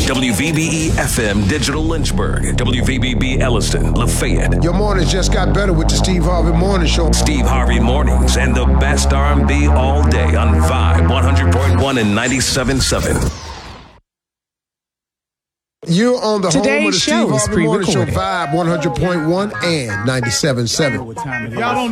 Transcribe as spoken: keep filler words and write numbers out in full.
W V B E F M Digital Lynchburg, W V B B Elliston, Lafayette. Your mornings just got better with the Steve Harvey Morning Show. Steve Harvey Mornings and the best R and B all day on Vibe one hundred point one and ninety-seven point seven. You're on the Today's home of the show Steve is Harvey Morning Show, pre-recorded. Vibe one hundred point one and ninety-seven point seven. Y'all don't